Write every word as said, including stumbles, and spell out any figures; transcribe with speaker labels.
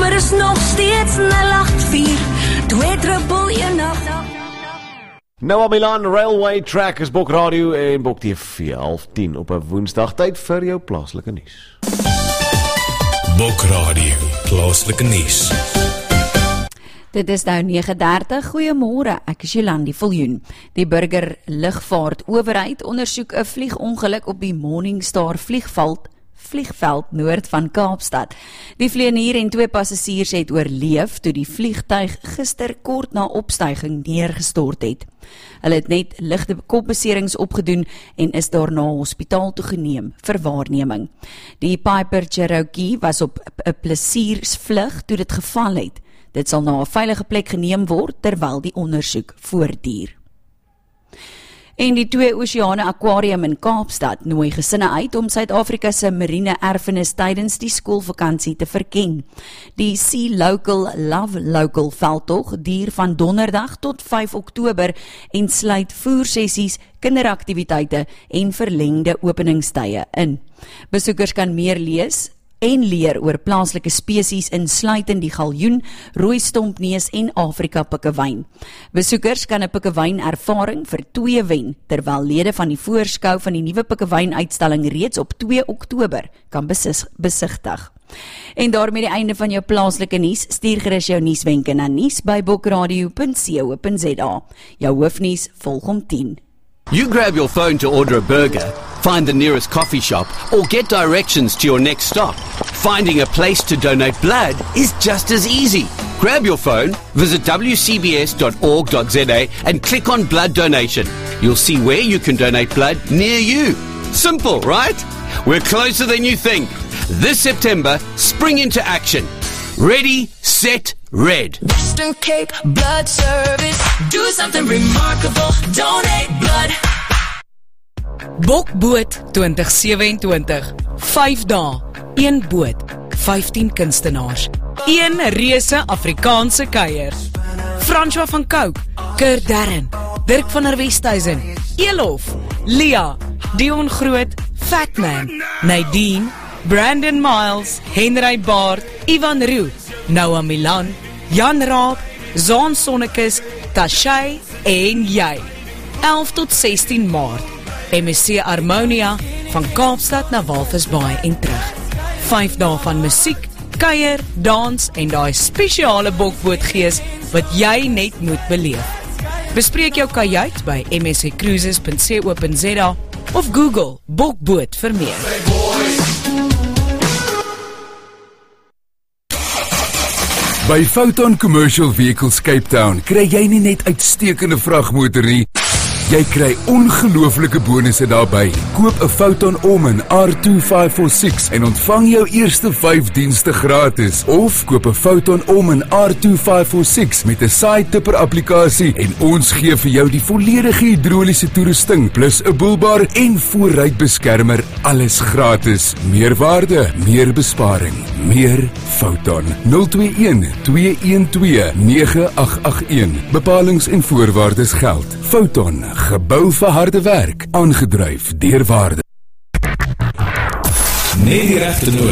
Speaker 1: maar is nog steeds nul agt vier twee triple een nag.
Speaker 2: Nou, Milan Railway Track is Bok Radio en Bok T V half tien op 'n woensdag, tyd vir jou plaaslike nuus.
Speaker 3: Bok Radio, plaaslike nuus.
Speaker 4: Dit is nou nege dertig, goeiemôre, ek is Jolandi Viljoen. Die Burger Lugvaart Owerheid ondersoek 'n vliegongeluk op die Morningstar vliegveld vliegveld noord van Kaapstad. Die vlieënier en twee passasiers het oorleef toe die vliegtuig gister kort na opstyging neergestort het. Hulle het net ligte kopbeserings opgedoen en is daarna hospitaal toegeneem vir waarneming. Die Piper Cherokee was op 'n plesiersvlug toe dit geval het. Dit sal na 'n veilige plek geneem word terwyl die ondersoek voortduur. En die Twee Oseane Aquarium in Kaapstad nooi gesinne uit om Suid-Afrika se marine erfenis tydens die skoolvakansie te verken. Die Sea Local Love Local veldtog duur van donderdag tot vyf Oktober en sluit voersessies, kinderaktiwiteite en verlengde openingstye in. Besoekers kan meer lees en leer oor plaaslike spesies insluitend die galjoen, rooi stompneus en Afrika pikkewyn. Besoekers kan 'n pikkewyn ervaring vir twee wen, terwyl lede van die voorskou van die nuwe pikkewyn uitstalling reeds op twee Oktober kan besis, besigtig. En daarmee die einde van jou plaaslike nuus. Stuur gerus jou nuuswenke na nuus by bokradio punt co punt za. Jou hoofnuus volg om tien.
Speaker 5: You grab your phone to order a burger, find the nearest coffee shop, or get directions to your next stop. Finding a place to donate blood is just as easy. Grab your phone, visit w c b s dot org dot z a and click on blood donation. You'll see where you can donate blood near you. Simple, right? We're closer than you think. This September, spring into action. Ready, set, red.
Speaker 1: Western Cape Blood Service. Do something remarkable. Donate blood.
Speaker 6: Bokboot twintig sewenentwintig. vyf dae, een boot, vyftien kunstenaars, een reuse Afrikaanse kuier. François van Cooke, Kurt Darren, Dirk van der Westhuizen, Elof, Lia, Dion Groot, Fatman, Nadine, Brandon Miles, Henry Baard, Ivan Roo, Noah Milan, Jan Raab, Zaan Sonnekus, Tashay en jy. elf tot sestien Maart. M S C Harmonia van Kaapstad na Walvisbaai en terug. Vyf dae van musiek, kuier, dans en daai spesiale bokbootgees wat jy net moet beleef. Bespreek jou kajuit by m s c cruises punt co punt za of Google bokboot vir meer.
Speaker 7: By Foton Commercial Vehicles Cape Town kry jy nie net uitstekende vragmotor nie, jy kry ongelooflike bonusse daarby. Koop 'n Foton Omen R two five four six en ontvang jou eerste vyf dienste gratis. Of koop 'n Foton Omen R two five four six met 'n side tipper applikasie en ons gee vir jou die volledige hidroliese toerusting plus 'n boelbar en voorruitbeskermer, alles gratis. Meer waarde, meer besparing, meer Foton. nul twee een twee een twee nege agt agt een. Bepalings en voorwaardes geld. Foton, gebou vir harde werk, aangedryf deur waarde.
Speaker 3: Net die regte